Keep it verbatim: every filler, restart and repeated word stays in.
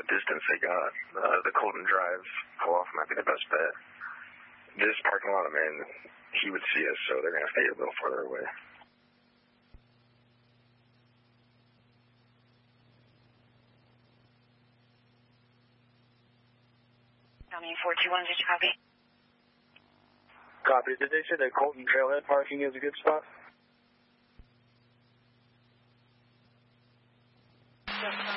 what distance they got. Uh, the Colton Drive pull-off might be the best bet. This parking lot, man, he would see us, so they're going to stay a little further away. County four two one, did you copy? Copy. Did they say that Colton Trailhead parking is a good spot? Yes,